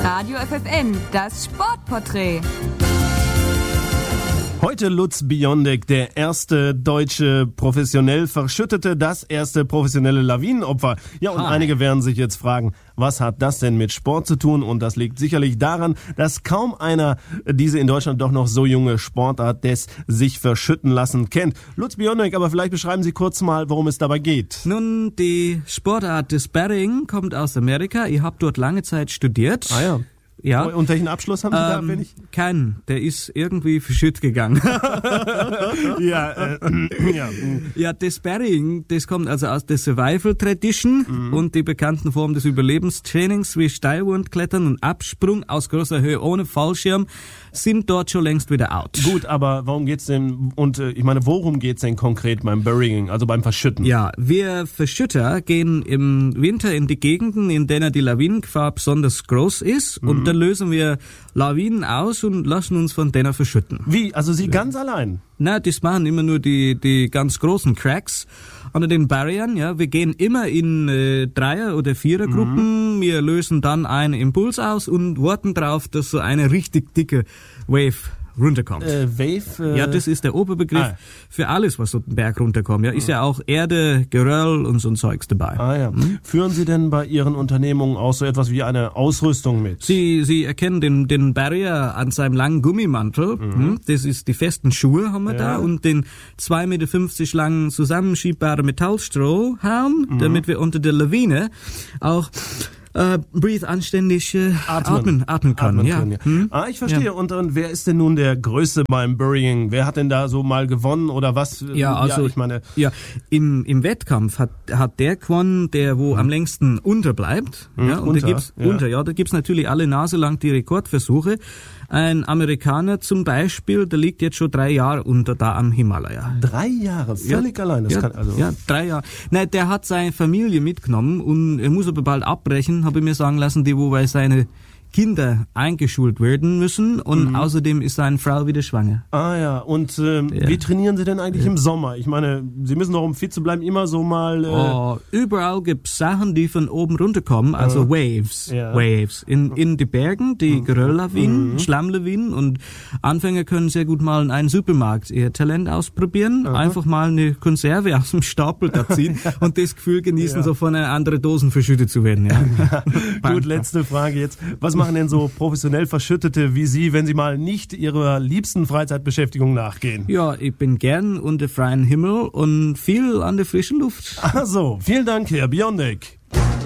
Radio FFN, das Sportporträt. Heute Lutz Biondik, der erste deutsche professionell Verschüttete, das erste professionelle Lawinenopfer. Ja, und einige werden sich jetzt fragen, was hat das denn mit Sport zu tun? Und das liegt sicherlich daran, dass kaum einer diese in Deutschland doch noch so junge Sportart des sich verschütten lassen kennt. Lutz Biondik, aber vielleicht beschreiben Sie kurz mal, worum es dabei geht. Nun, die Sportart des Sparring kommt aus Amerika. Ich habe dort lange Zeit studiert. Ah ja. Ja. Und welchen Abschluss haben Sie da, wenn ich? Keinen. Der ist irgendwie verschütt gegangen. Ja. Ja, das Sparring, das kommt also aus der Survival Tradition und die bekannten Formen des Überlebenstrainings wie Steilwandklettern und Absprung aus großer Höhe ohne Fallschirm sind dort schon längst wieder out. Gut, aber worum geht's denn, worum geht's denn konkret beim Burying, also beim Verschütten? Ja, wir Verschütter gehen im Winter in die Gegenden, in denen die Lawinengefahr besonders groß ist und dann lösen wir Lawinen aus und lassen uns von denen verschütten. Wie? Also Sie ganz allein? Na, das machen immer nur die ganz großen Cracks unter den Barrieren, ja. Wir gehen immer in Dreier- oder Vierergruppen. Wir lösen dann einen Impuls aus und warten drauf, dass so eine richtig dicke Wave runterkommt. Wave? Ja, das ist der Oberbegriff für alles, was so den Berg runterkommt. Ja, ist ja auch Erde, Geröll und so ein Zeugs dabei. Ah ja. Führen Sie denn bei Ihren Unternehmungen auch so etwas wie eine Ausrüstung mit? Sie erkennen den Barrier an seinem langen Gummimantel. Das ist die festen Schuhe haben wir da und den 2,50 Meter langen zusammenschiebbaren Metallstrohhalm, damit wir unter der Lawine auch breathe anständig atmen können. Ja. Ich verstehe. Ja. Und wer ist denn nun der Größte beim Burying? Wer hat denn da so mal gewonnen oder was? Ja, also ich meine, im Wettkampf hat der gewonnen, der wo am längsten unterbleibt. Ja, und da gibt's natürlich alle Nase lang die Rekordversuche. Ein Amerikaner zum Beispiel, der liegt jetzt schon 3 Jahre unter da am Himalaya. 3 Jahre? Völlig allein? Das kann also. Ja, 3 Jahre. Nein, der hat seine Familie mitgenommen und er muss aber bald abbrechen, habe ich mir sagen lassen, wobei seine Kinder eingeschult werden müssen und außerdem ist seine Frau wieder schwanger. Ah ja, und wie trainieren Sie denn eigentlich im Sommer? Ich meine, Sie müssen doch, um fit zu bleiben, immer so mal... Überall gibt's Sachen, die von oben runterkommen, also Waves. Ja. Waves. In die Bergen, die Gerölllawinen, Schlammlawinen und Anfänger können sehr gut mal in einen Supermarkt ihr Talent ausprobieren, einfach mal eine Konserve aus dem Stapel da ziehen und das Gefühl genießen, so von einer anderen Dosen verschüttet zu werden. Ja. Gut, letzte Frage jetzt. Was machen denn so professionell Verschüttete wie Sie, wenn Sie mal nicht Ihrer liebsten Freizeitbeschäftigung nachgehen? Ja, ich bin gern unter freiem Himmel und viel an der frischen Luft. Ach so, vielen Dank, Herr Biondik.